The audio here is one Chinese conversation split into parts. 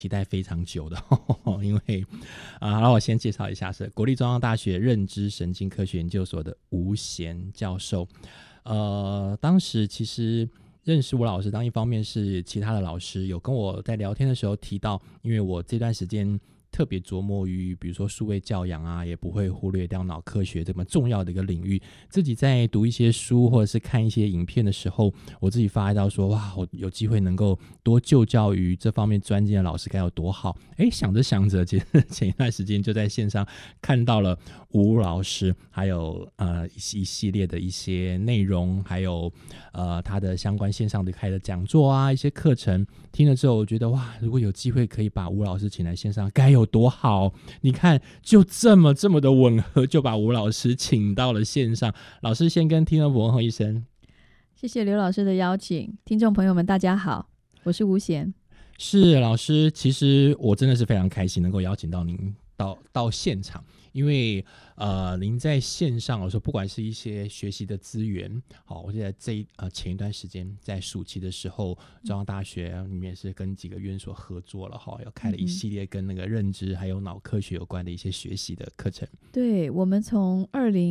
期待非常久的因为让我先介绍一下，是国立中央大学认知神经科学研究所的吴贤教授。当时其实认识吴老师，当一方面是其他的老师有跟我在聊天的时候提到，因为我这段时间特别琢磨于比如说数位教养啊，也不会忽略掉脑科学这么重要的一个领域。自己在读一些书或者是看一些影片的时候，我自己发现到说，哇，我有机会能够多就教于这方面专精的老师该有多好。想着想着，其实前一段时间就在线上看到了吴老师还有一系列的一些内容，还有他的相关线上的开的讲座啊，一些课程听了之后，我觉得哇，如果有机会可以把吴老师请来线上该有多好。你看就这么的吻合，就把吴老师请到了线上。老师先跟听众朋友问候一声。 谢谢刘老师的邀请，听众朋友们大家好，我是吴贤。 是老师，其实我真的是非常开心能够邀请到您到现场，因为您在线上的时候，不管是一些学习的资源，好，我记得前一段时间在暑期的时候，中央大学里面是跟几个院所合作了，要开了一系列跟那个认知还有脑科学有关的一些学习的课程。 对，我们从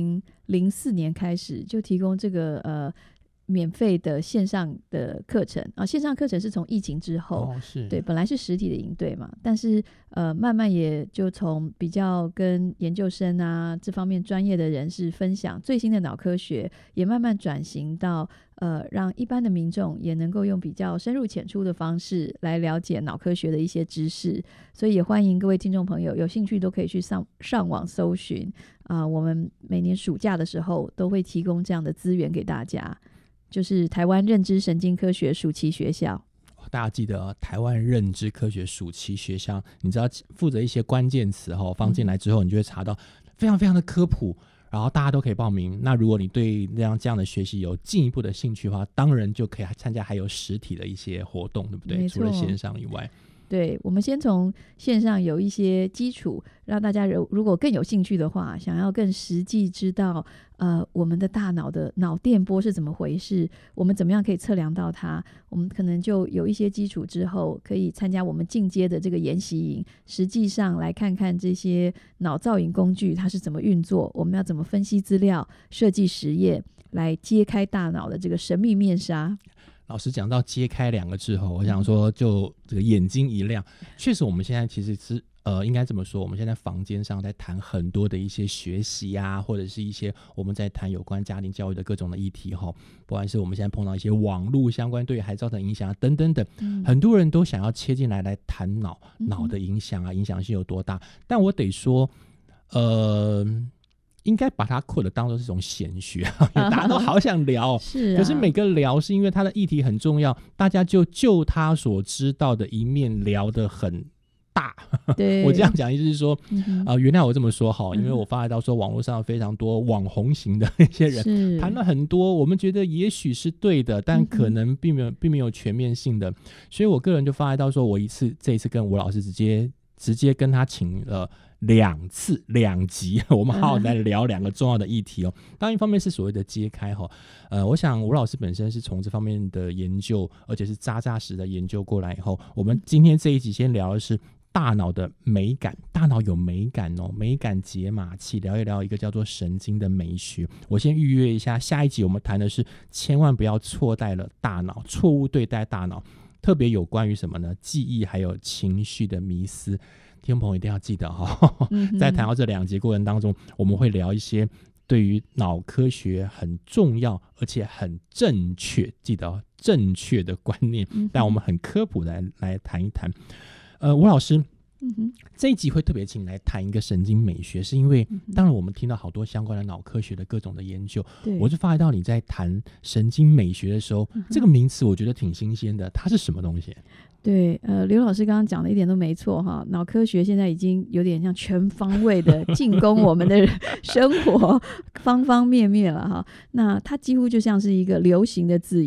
2004年开始就提供这个免费的线上的课程线上课程是从疫情之后， 是对，本来是实体的营队嘛，但是慢慢也就从比较跟研究生啊这方面专业的人士分享最新的脑科学，也慢慢转型到让一般的民众也能够用比较深入浅出的方式来了解脑科学的一些知识。所以也欢迎各位听众朋友有兴趣都可以去上网搜寻我们每年暑假的时候都会提供这样的资源给大家，就是台湾认知神经科学暑期学校。 大家记得台湾认知科学暑期学校，你知道负责一些关键词放进来之后，你就会查到非常非常的科普，然后大家都可以报名。那如果你对这样的学习有进一步的兴趣的话，当然就可以参加还有实体的一些活动，对不对？除了线上以外， 对，我们先从线上有一些基础，让大家如果更有兴趣的话，想要更实际知道我们的大脑的脑电波是怎么回事，我们怎么样可以测量到它，我们可能就有一些基础之后可以参加我们进阶的这个研习营，实际上来看看这些脑造影工具它是怎么运作，我们要怎么分析资料，设计实验，来揭开大脑的这个神秘面纱。 老师讲到揭开2个字后，我想说就这个眼睛一亮，确实我们现在其实是应该这么说，我们现在房间上在谈很多的一些学习啊，或者是一些我们在谈有关家庭教育的各种的议题不管是我们现在碰到一些网络相关对孩子造成影响等等等，很多人都想要切进来谈脑的影响啊，影响性有多大。但我得说应该把它扩的当作是一种显学大家都好想聊是可是每个聊是因为它的议题很重要，大家就他所知道的一面聊得很大对我这样讲意思是说原来我这么说因为我发现到说网络上非常多网红型的一些人谈了很多，我们觉得也许是对的，但可能并没有全面性的，所以我个人就发现到说我这一次跟吴老师直接跟他请了2集我们好好来聊2个重要的议题当然一方面是所谓的揭开我想吴老师本身是从这方面的研究，而且是扎实的研究过来以后，我们今天这一集先聊的是大脑的美感。大脑有美感美感解码器，聊一聊一个叫做神经的美学。我先预约一下下一集，我们谈的是千万不要错待了大脑，错误对待大脑，特别有关于什么呢？记忆还有情绪的迷思。听众朋友一定要记得在谈到这2集过程当中，我们会聊一些对于脑科学很重要而且很正确，记得正确的观念，但我们很科普的来谈一谈。吴老师这一集会特别请来谈一个神经美学，是因为当然我们听到好多相关的脑科学的各种的研究，我就发现到你在谈神经美学的时候，这个名词我觉得挺新鲜的，它是什么东西？ 对，刘老师刚刚讲的一点都没错脑科学现在已经有点像全方位的进攻我们的生活方方面面了那它几乎就像是一个流行的字眼，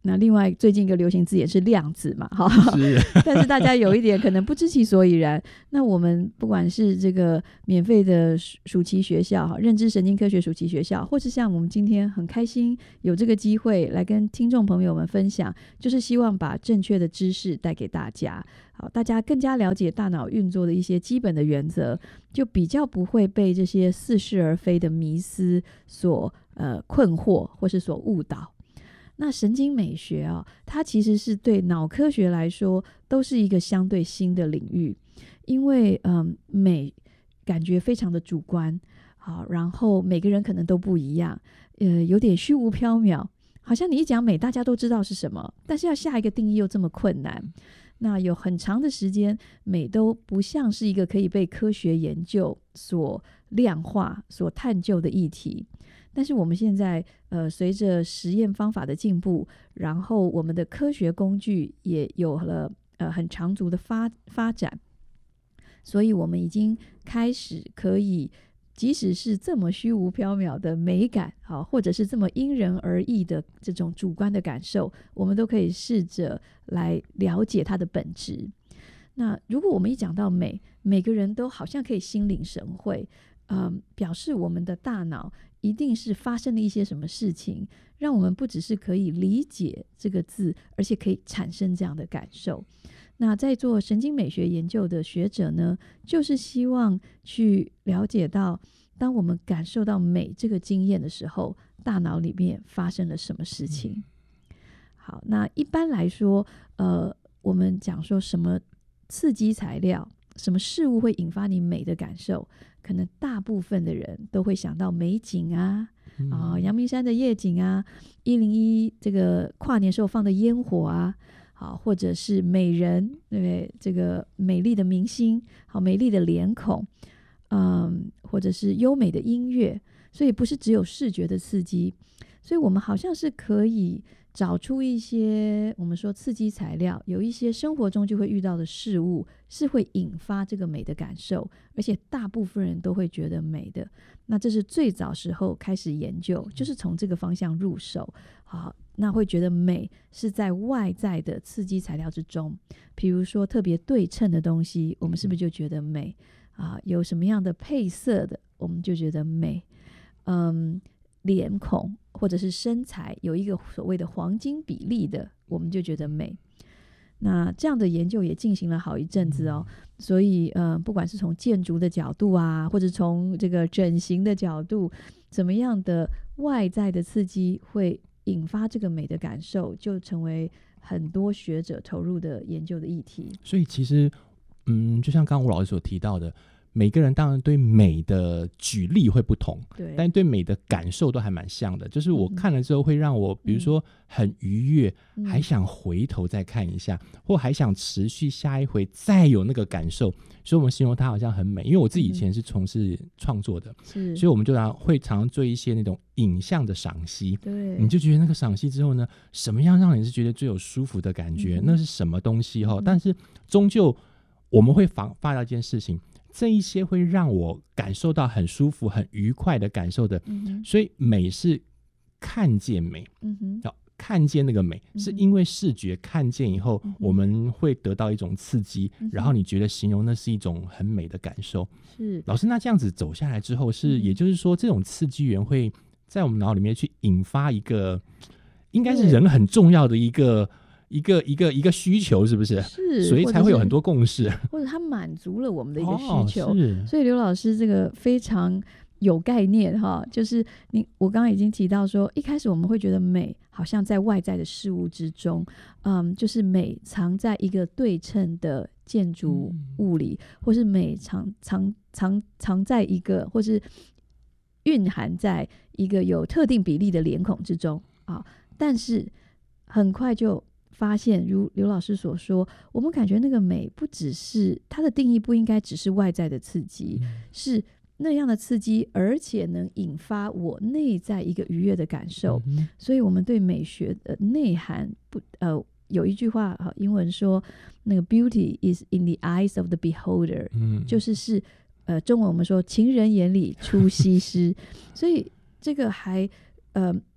那另外最近一个流行字眼是量子嘛，但是大家有一点可能不知其所以然。那我们不管是这个免费的暑期学校认知神经科学暑期学校，或是像我们今天很开心有这个机会来跟听众朋友们分享，就是希望把正确的知识带给大家，好，大家更加了解大脑运作的一些基本的原则，就比较不会被这些似是而非的迷思所困惑或是所误导。那神经美学它其实是对脑科学来说都是一个相对新的领域，因为美感觉非常的主观，好，然后每个人可能都不一样，有点虚无缥缈，好像你一讲美大家都知道是什么，但是要下一个定义又这么困难。那有很长的时间，美都不像是一个可以被科学研究所量化、所探究的议题。但是我们现在随着实验方法的进步，然后我们的科学工具也有了很长足的发展，所以我们已经开始可以，即使是这么虚无缥缈的美感，或者是这么因人而异的这种主观的感受，我们都可以试着来了解它的本质。那如果我们一讲到美，每个人都好像可以心领神会，表示我们的大脑一定是发生了一些什么事情，让我们不只是可以理解这个字，而且可以产生这样的感受。那在做神经美学研究的学者呢，就是希望去了解到，当我们感受到美这个经验的时候，大脑里面发生了什么事情。好，那一般来说我们讲说什么刺激材料，什么事物会引发你美的感受，可能大部分的人都会想到美景啊，阳明山的夜景啊，101这个跨年时候放的烟火啊，好，或者是美人，对不对？这个美丽的明星，好，美丽的脸孔，或者是优美的音乐，所以不是只有视觉的刺激，所以我们好像是可以找出一些我们说刺激材料，有一些生活中就会遇到的事物是会引发这个美的感受，而且大部分人都会觉得美的。那这是最早时候开始研究，就是从这个方向入手。好，那会觉得美是在外在的刺激材料之中，比如说特别对称的东西，我们是不是就觉得美有什么样的配色的，我们就觉得美。脸孔或者是身材有一个所谓的黄金比例的，我们就觉得美。那这样的研究也进行了好一阵子所以不管是从建筑的角度啊，或者从这个整形的角度，怎么样的外在的刺激会引发这个美的感受，就成为很多学者投入的研究的议题。 所以其实就像刚刚吴老师所提到的，每个人当然对美的举例会不同， 对， 但对美的感受都还蛮像的，就是我看了之后会让我比如说很愉悦，还想回头再看一下，或还想持续下一回再有那个感受，所以我们形容它好像很美。因为我自己以前是从事创作的，所以我们就会常常做一些那种影像的赏析， 对， 你就觉得那个赏析之后呢，什么样让你是觉得最有舒服的感觉，那是什么东西但是终究我们会发到一件事情，这一些会让我感受到很舒服很愉快的感受的，所以美是看见美，看见那个美，是因为视觉看见以后，我们会得到一种刺激，然后你觉得形容那是一种很美的感受。 是老师，那这样子走下来之后是，也就是说这种刺激源会在我们脑里面去引发一个应该是人很重要的一个需求，是不是？ 是， 所以才会有很多共识， 或者它满足了我们的一个需求。 是， 所以刘老师这个非常有概念就是我刚刚已经提到说，一开始我们会觉得美好像在外在的事物之中，就是美藏在一个对称的建筑物里，或是美藏在一个，或是蕴含在一个有特定比例的脸孔之中但是很快就发现，如刘老师所说，我们感觉那个美不只是它的定义，不应该只是外在的刺激，是那样的刺激，而且能引发我内在一个愉悦的感受。所以我们对美学的内涵有一句话英文说，那个 beauty is in the eyes of the beholder，就是中文我们说情人眼里出西施所以这个还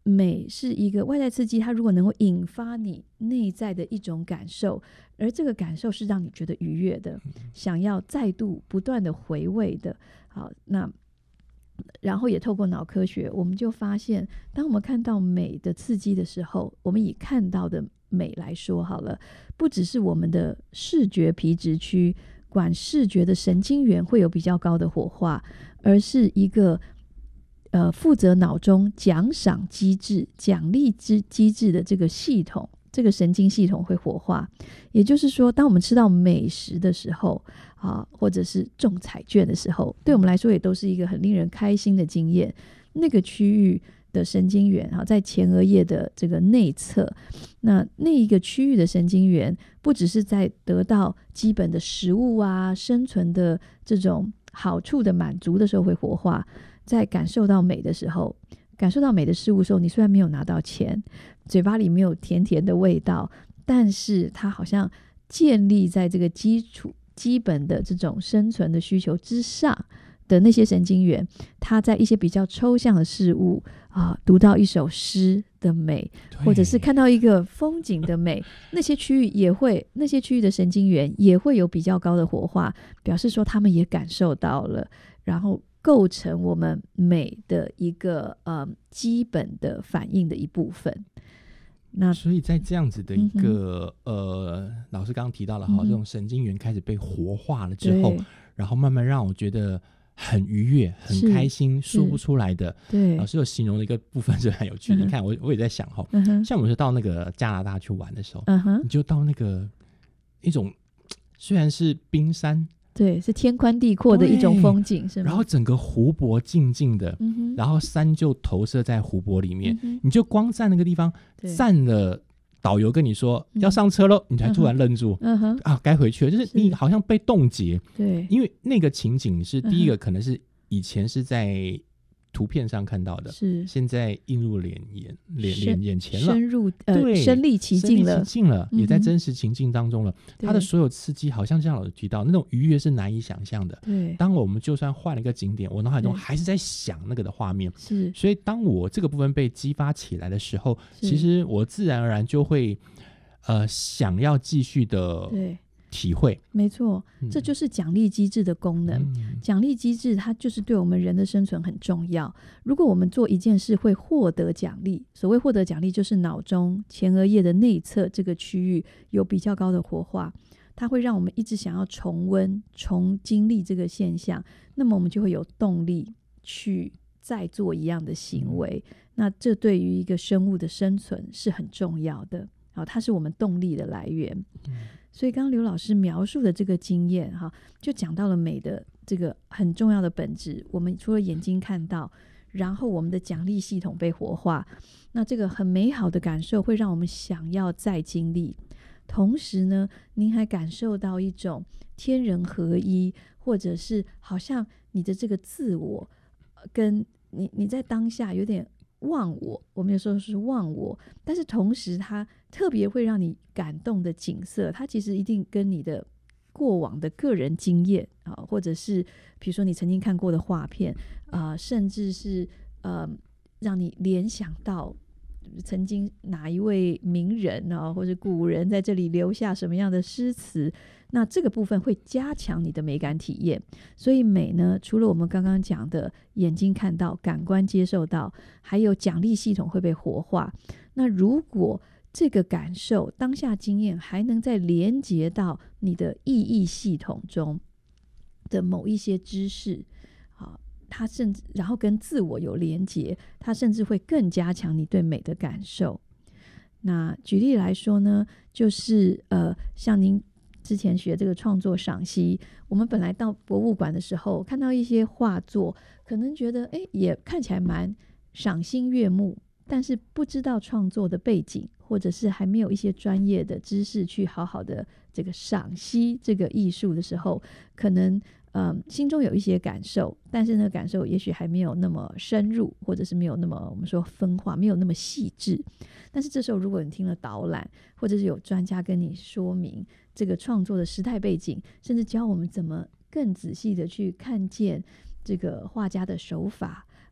美是一个外在刺激，它如果能够引发你内在的一种感受，而这个感受是让你觉得愉悦的，想要再度不断的回味的。好，那然后也透过脑科学，我们就发现，当我们看到美的刺激的时候，我们以看到的美来说好了，不只是我们的视觉皮质区管视觉的神经元会有比较高的活化，而是一个负责脑中奖赏机制、奖励机制的这个系统，这个神经系统会活化。也就是说，当我们吃到美食的时候或者是中彩券的时候，对我们来说也都是一个很令人开心的经验。那个区域的神经元在前额叶的这个内侧，那一个区域的神经元不只是在得到基本的食物生存的这种好处的满足的时候会活化，在感受到美的时候，感受到美的事物的时候，你虽然没有拿到钱，嘴巴里没有甜甜的味道，但是它好像建立在这个基本的这种生存的需求之上的那些神经元，它在一些比较抽象的事物读到一首诗的美，或者是看到一个风景的美，那些区域的神经元也会有比较高的活化，表示说他们也感受到了，然后构成我们美的一个基本的反应的一部分。那所以在这样子的一个老师刚刚提到了这种神经元开始被活化了之后，然后慢慢让我觉得很愉悦很开心说不出来的。 对， 老师有形容的一个部分是很有趣的。你看我也在想像我们是到那个加拿大去玩的时候，你就到那个一种虽然是冰山，对， 是天宽地阔的一种风景，是吗？ 然后整个湖泊静静的，然后山就投射在湖泊里面，你就光站那个地方站了，导游跟你说要上车咯，你才突然愣住，该回去了，就是你好像被冻结。 对， 因为那个情景是第一个可能是以前是在图片上看到的，是现在映入眼前了， 深入身临其境了， 也在真实情境当中了。它的所有刺激好像像老师提到那种愉悦是难以想象的。 对， 当我们就算换了一个景点，我脑海中还是在想那个的画面，是。所以当我这个部分被激发起来的时候，其实我自然而然就会想要继续的体会。 没错，这就是奖励机制的功能。奖励机制它就是对我们人的生存很重要。如果我们做一件事会获得奖励，所谓获得奖励就是脑中前额叶的内侧这个区域有比较高的活化，它会让我们一直想要重温重经历这个现象，那么我们就会有动力去再做一样的行为。那这对于一个生物的生存是很重要的，它是我们动力的来源。所以刚刚刘老师描述的这个经验就讲到了美的这个很重要的本质。我们除了眼睛看到，然后我们的奖励系统被活化，那这个很美好的感受会让我们想要再经历。同时呢，您还感受到一种天人合一，或者是好像你的这个自我跟你在当下有点忘我，我们有时候是忘我，但是同时它特别会让你感动的景色，它其实一定跟你的过往的个人经验或者是比如说你曾经看过的画片甚至是让你联想到曾经哪一位名人或者古人在这里留下什么样的诗词，那这个部分会加强你的美感体验。所以美呢，除了我们刚刚讲的眼睛看到、感官接受到，还有奖励系统会被活化。那如果这个感受当下经验还能再连接到你的意义系统中的某一些知识它甚至然后跟自我有连结，它甚至会更加强你对美的感受。那举例来说呢，就是像您之前学这个创作赏析，我们本来到博物馆的时候看到一些画作，可能觉得也看起来蛮赏心悦目，但是不知道创作的背景，或者是还没有一些专业的知识去好好的这个赏析这个艺术的时候，可能心中有一些感受，但是呢感受也许还没有那么深入，或者是没有那么我们说分化，没有那么细致。但是这时候如果你听了导览，或者是有专家跟你说明这个创作的时代背景，甚至教我们怎么更仔细的去看见这个画家的手法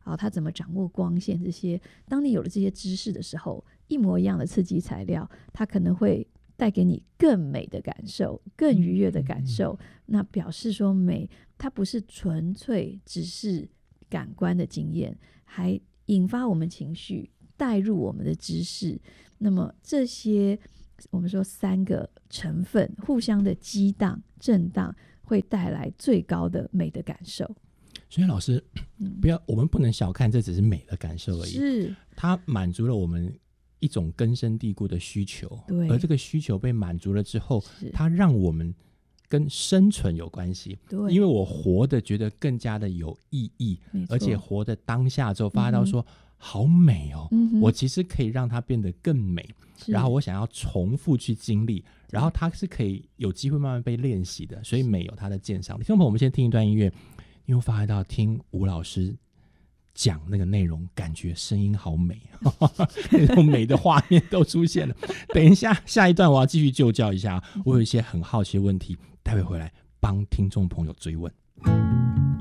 他怎么掌握光线这些。当你有了这些知识的时候，一模一样的刺激材料，它可能会带给你更美的感受，更愉悦的感受。那表示说美它不是纯粹只是感官的经验，还引发我们情绪，带入我们的知识。那么这些我们说3个成分互相的激荡震荡，会带来最高的美的感受。 所以老师，我们不能小看这只是美的感受而已， 是它满足了我们一种根深蒂固的需求， 对， 而这个需求被满足了之后，它让我们跟生存有关系。 对， 因为我活得觉得更加的有意义，而且活的当下之后发到说，好美哦，我其实可以让它变得更美，然后我想要重复去经历，然后它是可以有机会慢慢被练习的，所以美有它的鉴赏力。听众朋友，我们先听一段音乐，因为发觉到听吴老师讲那个内容，感觉声音好美那种美的画面都出现了。等一下下一段我要继续就教一下，我有一些很好奇的问题，待会回来帮听众朋友追问。